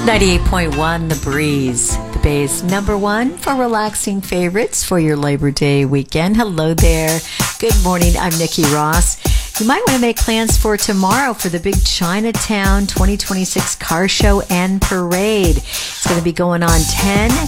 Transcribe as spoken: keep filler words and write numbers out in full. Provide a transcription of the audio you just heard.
ninety-eight point one The Breeze, the Bay's number one for relaxing favorites for your Labor Day weekend. Hello there. Good morning. I'm Nikki Ross. You might want to make plans for tomorrow for the big Chinatown twenty twenty-six car show and parade. It's going to be going on ten